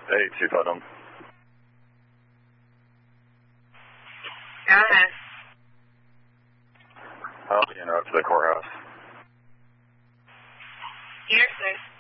Hey, Chief Putnam. Go ahead. I'll be interrupted to the courthouse. Here, sir.